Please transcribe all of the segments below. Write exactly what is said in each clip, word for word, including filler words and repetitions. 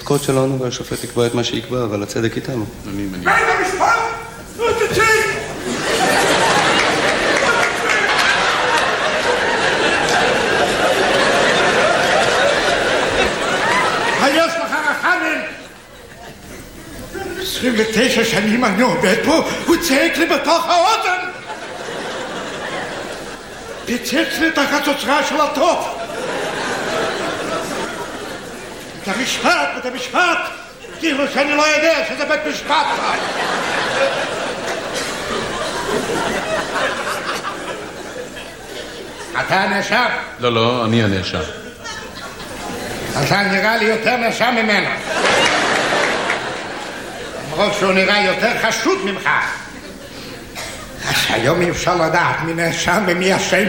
הפסיקות שלנו והשופט יקבע את מה שיקבע, אבל הצדק איתנו. אני מניח. בית המשפט! לא תצא! היש לך רחמים! עשרים ותשע שנים אני עובד פה, הוא צעק לי בתוך האוזן! פיצץ לי את החצוצרה של הטוב! בית המשפט, בית המשפט! כאילו שאני לא יודע שזה בית משפט! אתה הנאשם? לא, לא, אני הנאשם. אתה נראה לי יותר נאשם ממנו. למרות שהוא נראה יותר חשוד ממך. אז היום אי אפשר לדעת מי נאשם ומי אשם.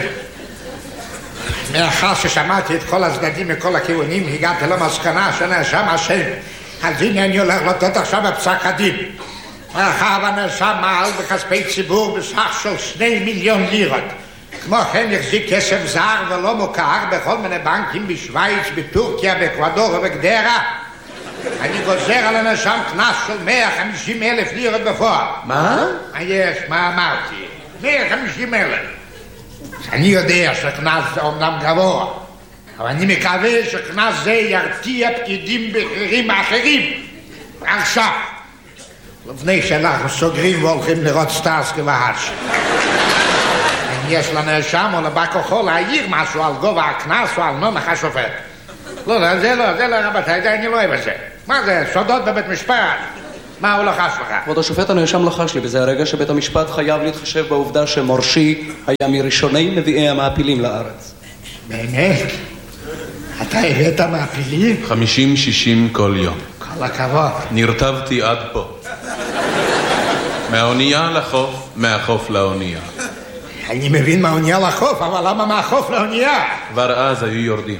מאחר ששמעתי את כל הצדדים מכל הכיוונים, הגעתי למסקנה שנאשם אשם. אז הנה אני הולך לתת עכשיו בפסק הדין. מאחר והנאשם מעל בכספי ציבור בסך של שני מיליון לירות. כמו כן החזיק כסף זר ולא מוכר בכל מיני בנקים בשוויץ, בטורקיה, באקוודור ובגדרה. אני גוזר על הנאשם קנס של מאה וחמישים אלף לירות בפועל. מה? מה יש? מה אמרתי? מאה וחמישים אלף. אני יודע שקנס זה אומנם גבוה, אבל אני מקווה שקנס זה ירתיע פקידים בכירים אחרים. עכשיו, לפני שאנחנו סוגרים והולכים לראות סטארסקי והאש. אם יש לנאשם או לבא כוחו להעיר משהו על גובה הקנס או על נומך השופט. לא, לא, זה לא, זה לא, רבותיי, זה אני לא אוהב את זה. מה זה, סודות בבית משפט? מה הוא לחש לך? כבוד השופט, הנאשם לחש לי, וזה הרגע שבית המשפט חייב להתחשב בעובדה שמורשי היה מראשוני מביאי המעפילים לארץ. באמת? אתה הבאת מעפילים? חמישים שישים כל יום. כל הכבוד. נרטבתי עד פה. מהאונייה לחוף, מהחוף לאונייה. אני מבין מהאונייה לחוף, אבל למה מהחוף לאונייה? כבר אז היו יורדים.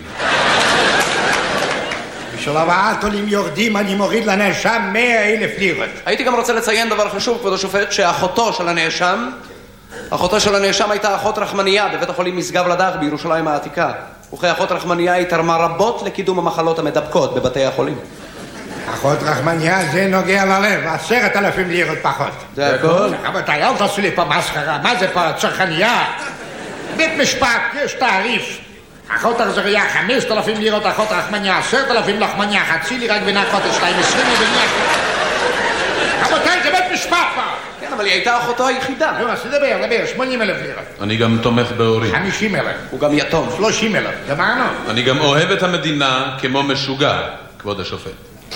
בשביל הבאת עולים יורדים אני מוריד לנאשם מאה אלף לירות. הייתי גם רוצה לציין דבר חשוב, כבוד השופט, שאחותו של הנאשם, אחותו של הנאשם הייתה אחות רחמניה בבית החולים משגב לדך בירושלים העתיקה. וכאחות רחמניה היא תרמה רבות לקידום המחלות המדבקות בבתי החולים. אחות רחמניה זה נוגע ללב, עשרת אלפים לירות פחות. זה הכל? רבותיי, אל תעשו לי פה מסחרה, מה זה פה צרכניה? בית משפט, יש תעריף. אחות החזריה חמשת אלפים לירות, אחות רחמניה עשרת אלפים לחמניה, חצי לירה גבינה קוטג' שתיים עשרים לבנייה. רבותיי, זה בית משפט פה. כן, אבל היא הייתה אחותו היחידה. לא, אז תדבר, דבר, שמונים אלף לירות. אני גם תומך בהורים. חמישים אלף. הוא גם יתום. שלושים אלף, גמרנו. אני גם אוהב את המדינה כמו משוגע, כבוד השופט.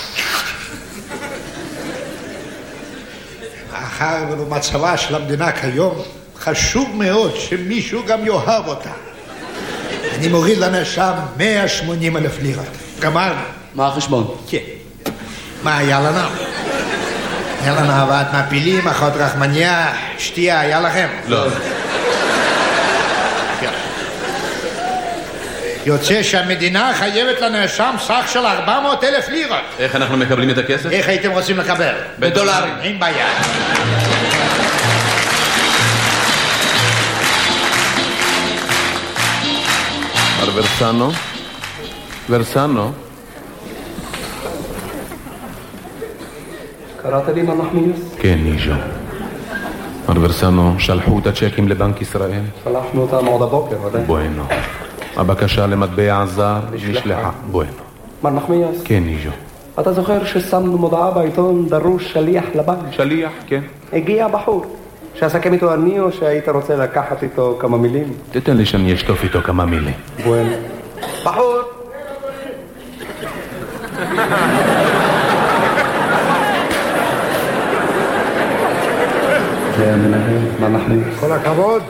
מאחר ובמצבה של המדינה כיום, חשוב מאוד שמישהו גם יאהב אותה. אני מוריד לנאשם מאה ושמונים אלף לירות. גמרנו. מה החשבון? כן. מה היה לנו? היה לנו הבאת מעפילים, אחות רחמניה, שתייה, היה לכם? לא. יוצא שהמדינה חייבת לנאשם סך של ארבע מאות אלף לירות. איך אנחנו מקבלים את הכסף? איך הייתם רוצים לקבל? בדולרים. אין בעיה. מר ורסנו? ורסנו? קראת לי מה מחמיאס? כן, ניז'ו. מר ורסנו, שלחו את הצ'קים לבנק ישראל? שלחנו אותם עוד הבוקר, ודאי. בואנו. הבקשה למטבע זר נשלחה. בואנו. מר מחמיאס? כן, ניז'ו. אתה זוכר ששמנו מודעה בעיתון דרוש שליח לבנק? שליח, כן. הגיע בחור. שעסקם איתו אני או שהיית רוצה לקחת איתו כמה מילים? תתן לי שאני אשטוף איתו כמה מילים. בואנו. בחור! זה המנהל, מה נחליט? כל הכבוד.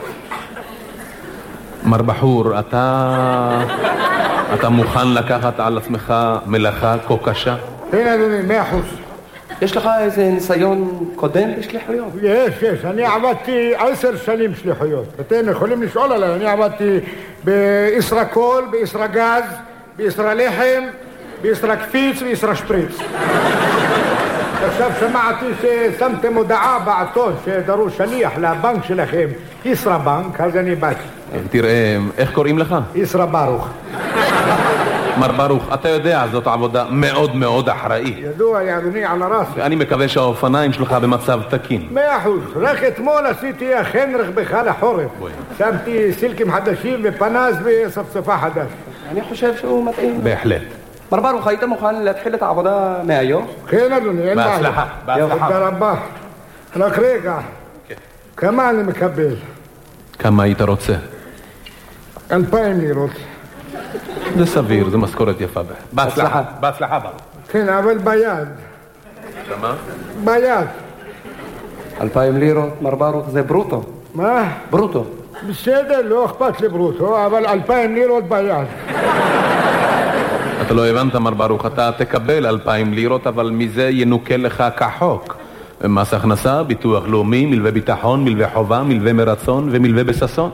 מר בחור, אתה... אתה מוכן לקחת על עצמך מלאכה כה קשה? הנה אדוני, מאה אחוז. יש לך איזה ניסיון קודם בשליחויות? יש, יש. אני עבדתי עשר שנים שליחויות. אתם יכולים לשאול עליי. אני עבדתי בישראקול, בישראגז, בישראלחם, בישראקפיץ וישראשפריץ. עכשיו שמעתי ששמתם הודעה בעיתון שדרוש שליח לבנק שלכם, ישראבנק, אז אני באתי. תראה, איך קוראים לך? ישרא ברוך. מר ברוך, אתה יודע, זאת עבודה מאוד מאוד אחראית. ידוע לי, אדוני, על הרס. ואני מקווה שהאופניים שלך במצב תקין. מאה אחוז. רק אתמול עשיתי אכן רכבך לחורף. שמתי סילקים חדשים ופנס וספסופה חדש. אני חושב שהוא מתאים. בהחלט. מר ברוך, היית מוכן להתחיל את העבודה מהיום? כן, אדוני, אין בעיה. בהצלחה, בהצלחה. תודה רבה. רק רגע, כמה אני מקבל? כמה היית רוצה? אלפיים לירות. זה סביר, זה משכורת יפה. בהצלחה. בהצלחה בה. כן, אבל ביד. מה? ביד. אלפיים לירות, מר ברוך, זה ברוטו. מה? ברוטו. בסדר, לא אכפת לי ברוטו, אבל אלפיים לירות ביד. אתה לא הבנת, מר ברוך, אתה תקבל אלפיים לירות, אבל מזה ינוקה לך כחוק. מס הכנסה, ביטוח לאומי, מלווה ביטחון, מלווה חובה, מלווה מרצון ומלווה בססון.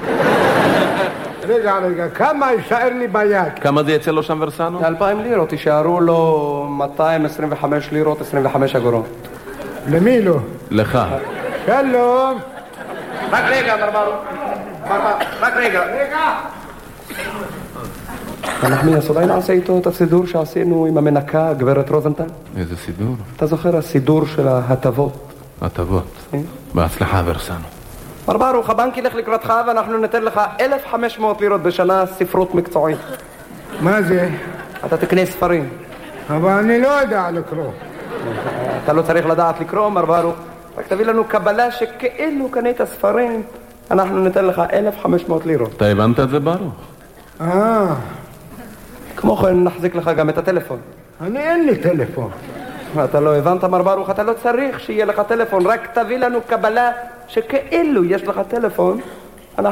רגע, רגע, כמה יישאר לי ביד? כמה זה יצא לו שם ורסנו? אלפיים לירות, יישארו לו מאתיים עשרים וחמש לירות, עשרים וחמש אגורות. למי לא? לך. שלום. רק רגע, מר ברוך. רק רגע. רגע. נחמיאס, אולי נעשה איתו את הסידור שעשינו עם המנקה, גברת רוזנטל? איזה סידור? אתה זוכר הסידור של ההטבות? הטבות. בהצלחה ורסנו. מר ברוך, הבנק ילך לקראתך ואנחנו ניתן לך אלף וחמש מאות לירות בשנה ספרות מקצועית. מה זה? אתה תקנה ספרים. אבל אני לא יודע לקרוא. אתה לא צריך לדעת לקרוא, מר ברוך. רק תביא לנו קבלה שכאילו קנית ספרים, אנחנו ניתן לך אלף וחמש מאות לירות. אתה הבנת את זה, ברוך? אה. כמו כן נחזיק לך גם את הטלפון. אני אין לי טלפון. אתה לא הבנת, מר ברוך, אתה לא צריך שיהיה לך טלפון, רק תביא לנו קבלה שכאילו יש לך טלפון,